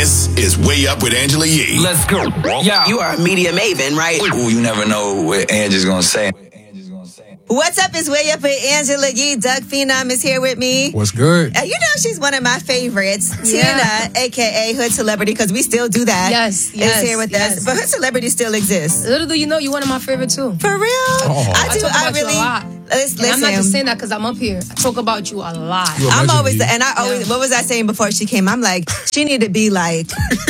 This is Way Up with Angela Yee. Let's go. Yeah. You are a media maven, right? Ooh, you never know what Angela's gonna say. What's up? It's Way Up with Angela Yee. Doug Phenom is here with me. What's good? You know she's one of my favorites. Tina, a.k.a. Hood Celebrity, because we still do that. Yes. Is here with us. But Hood Celebrity still exists. Little do you know, you're one of my favorite too. For real? Oh. I talk about you a lot. Listen. I'm not just saying that because I'm up here. I talk about you a lot. I'm always, and I always, what was I saying before she came? I'm like, she need to be like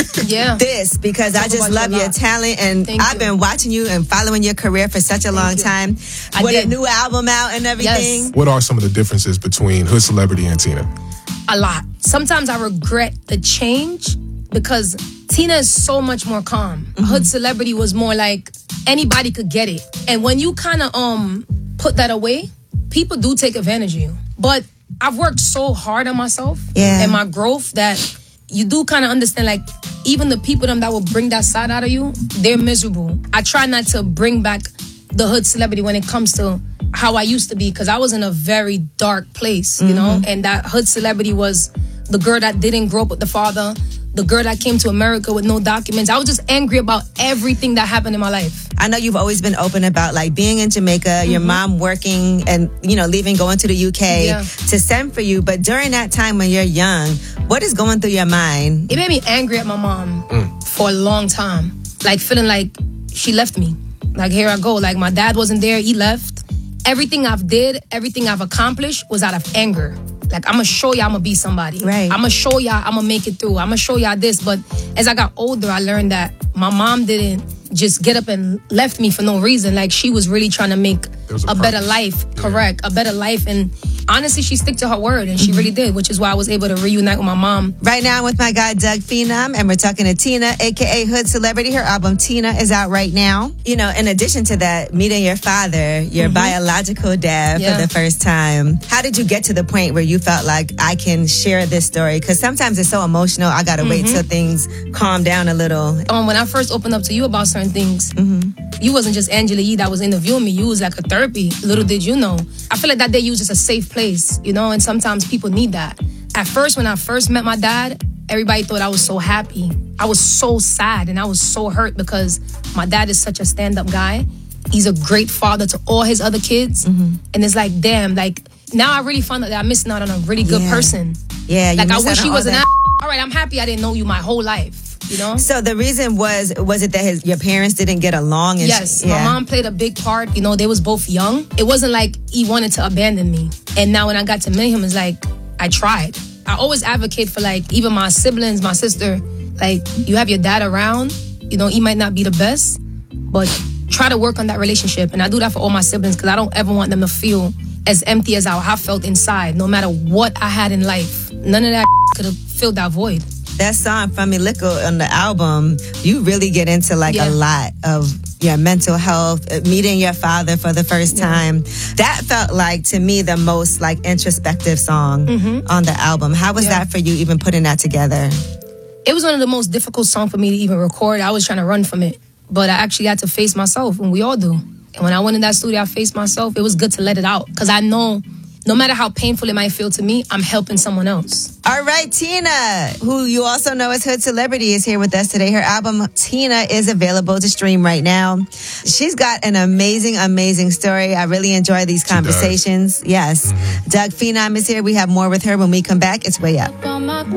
this because I just love your talent and I've been watching you and following your career for such a long time. With a new album out and everything. Yes. What are some of the differences between Hood Celebrity and Tina? A lot. Sometimes I regret the change because Tina is so much more calm. Hood Celebrity was more like anybody could get it. And when you kind of put that away, people do take advantage of you. But I've worked so hard on myself and my growth that you do kind of understand, like, even the people that will bring that side out of you, they're miserable. I try not to bring back the Hood Celebrity when it comes to how I used to be, because I was in a very dark place, you know? And that Hood Celebrity was the girl that didn't grow up with the father, the girl that came to America with no documents. I was just angry about everything that happened in my life. I know you've always been open about like being in Jamaica, your mom working and, you know, leaving, going to the UK to send for you. But during that time when you're young, what is going through your mind? It made me angry at my mom for a long time. Like feeling like she left me. Like, here I go. Like, my dad wasn't there. He left. Everything I've did, everything I've accomplished was out of anger. Like, I'm going to show y'all I'm going to be somebody. Right. I'm going to show y'all I'm going to make it through. I'm going to show y'all this. But as I got older, I learned that my mom didn't just get up and left me for no reason. Like, she was really trying to make a better life. Yeah. Correct. A better life. And honestly, she stuck to her word, and she really did, which is why I was able to reunite with my mom. Right now, I'm with my guy, Doug Phenom, and we're talking to Tina, a.k.a. Hood Celebrity. Her album, Tina, is out right now. You know, in addition to that, meeting your father, your biological dad for the first time. How did you get to the point where you felt like, I can share this story? Because sometimes it's so emotional, I got to wait till things calm down a little. When I first opened up to you about certain things, you wasn't just Angela Yee that was interviewing me. You was like a therapy. Little did you know. I feel like that day you was just a safe place, you know, and sometimes people need that. At first, when I first met my dad, everybody thought I was so happy. I was so sad and I was so hurt because my dad is such a stand-up guy. He's a great father to all his other kids. And it's like, damn, like, now I really found out that I'm missing out on a really good person. Yeah, like, I wish he was an all right, I'm happy I didn't know you my whole life. You know? So the reason was it that your parents didn't get along? And yes, my mom played a big part. You know, they was both young. It wasn't like he wanted to abandon me. And now when I got to meet him, it's like, I tried. I always advocate for, like, even my siblings, my sister, like, you have your dad around, you know, he might not be the best, but try to work on that relationship. And I do that for all my siblings because I don't ever want them to feel as empty as I felt inside, no matter what I had in life. None of that could have filled that void. That song, From Lico, on the album, you really get into like a lot of your mental health, meeting your father for the first time. That felt like, to me, the most like introspective song on the album. How was that for you, even putting that together? It was one of the most difficult songs for me to even record. I was trying to run from it, but I actually had to face myself, and we all do. And when I went in that studio, I faced myself. It was good to let it out because I know no matter how painful it might feel to me, I'm helping someone else. All right, Tina, who you also know as Hood Celebrity, is here with us today. Her album, Tina, is available to stream right now. She's got an amazing, amazing story. I really enjoy these conversations. Yes. Doug Phenom is here. We have more with her when we come back. It's Way Up.